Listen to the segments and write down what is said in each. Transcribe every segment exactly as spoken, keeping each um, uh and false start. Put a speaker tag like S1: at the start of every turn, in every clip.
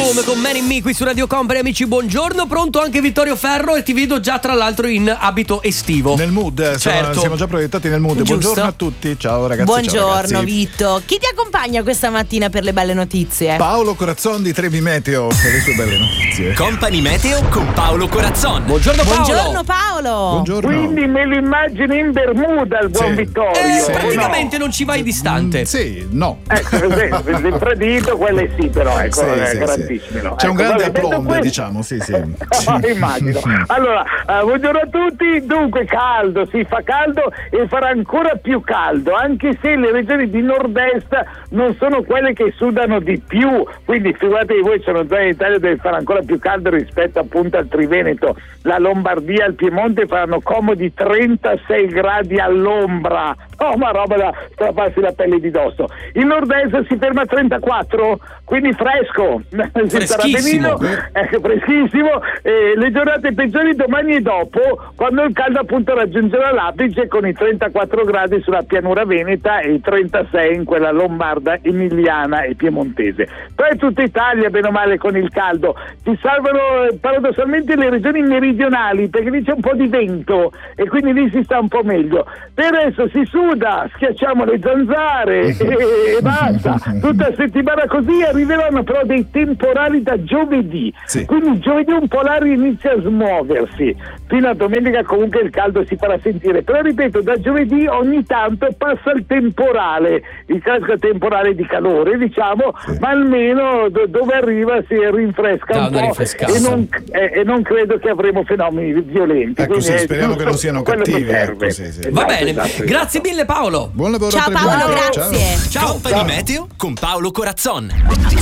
S1: Room con Man in Me qui su Radio Company. Amici, buongiorno. Pronto anche Vittorio Ferro e ti vedo già tra l'altro in abito estivo.
S2: Nel mood, eh,
S1: certo.
S2: siamo, siamo già proiettati nel mood.
S1: Giusto.
S2: Buongiorno a tutti, ciao ragazzi.
S3: Buongiorno
S2: ciao, ragazzi.
S3: Vitto. Chi ti accompagna questa mattina per le belle notizie?
S2: Paolo Corazzon di Trebi Meteo e le sue belle notizie.
S4: Company Meteo con Paolo Corazzon.
S1: Buongiorno Paolo.
S3: Buongiorno Paolo.
S2: Buongiorno.
S5: Quindi me lo immagino in Bermuda il buon
S2: Sì.
S5: Vittorio.
S1: Eh,
S2: Sì.
S1: praticamente non ci vai distante.
S2: Mm, sì, no.
S5: Ecco, il fredito, quelle sì, però ecco,
S2: Sì,
S5: è
S2: sì,
S5: grandissimo. No?
S2: C'è un
S5: Ecco,
S2: grande
S5: vabbè, detto
S2: aplomb,
S5: questo-
S2: diciamo, sì, sì.
S5: Oh, immagino. Allora, eh, buongiorno a tutti. Dunque, caldo, si fa caldo e farà ancora più caldo, anche se le regioni di nord-est non sono quelle che sudano di più. Quindi figuratevi voi, sono zone d'Italia dove farà ancora più caldo rispetto appunto al Triveneto. La Lombardia, il Piemonte faranno comodi trentasei gradi all'ombra. Oh, ma roba da strapparsi la pelle di dosso. Il nord-est si ferma a trentaquattro, quindi fresco. Si starà
S1: Freschissimo.
S5: benino, eh, freschissimo. Eh, le giornate peggiori domani e dopo, quando il caldo appunto raggiungerà l'apice con i trentaquattro gradi sulla pianura veneta e i trentasei in quella lombarda, emiliana e piemontese. Poi tutta Italia, bene o male, con il caldo. Si salvano eh, paradossalmente le regioni meridionali, perché lì c'è un po' di vento e quindi lì si sta un po' meglio. Per adesso si suda, schiacciamo le zanzare e, e basta. Tutta settimana così arriveranno però dei temporali da giovedì.
S2: Sì.
S5: Quindi giovedì un po' l'aria inizia a smuoversi. Fino a domenica comunque il caldo si farà sentire. Però ripeto, da giovedì ogni tanto passa il temporale, il classico temporale di calore, diciamo,
S2: Sì.
S5: ma almeno do- dove arriva si rinfresca
S1: Dà
S5: un
S1: una
S5: po'
S1: rinfrescata.
S5: e non, eh, e non credo che avremo fenomeni violenti.
S2: Ecco,
S5: Quindi
S2: sì,
S5: è
S2: speriamo
S5: giusto
S2: che non siano
S5: quello che
S2: cattivi,
S5: serve.
S2: ecco, sì, sì.
S1: Va
S5: Esatto,
S1: bene,
S5: esatto,
S1: grazie mille Paolo.
S2: Buon lavoro
S3: Ciao
S2: a Trebi
S3: Paolo,
S2: Meteo.
S3: grazie.
S1: Ciao.
S4: Company Meteo con Paolo Corazzon.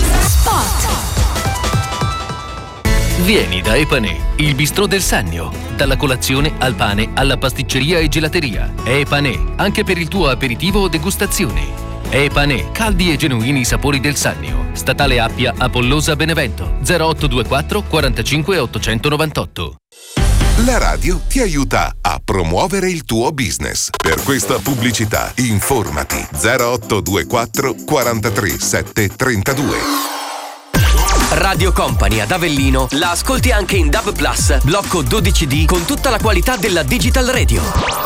S6: Vieni da Epanè, il bistrò del Sannio. Dalla colazione al pane alla pasticceria e gelateria. Epanè, anche per il tuo aperitivo o degustazione. Epanè, caldi e genuini sapori del Sannio. Statale Appia, Apollosa, Benevento. zero otto due quattro quarantacinque ottocentonovantotto.
S7: La radio ti aiuta a promuovere il tuo business. Per questa pubblicità informati zero otto due quattro quarantatré sette trentadue.
S4: Radio Company ad Avellino la ascolti anche in D A B Plus, blocco dodici D con tutta la qualità della Digital Radio.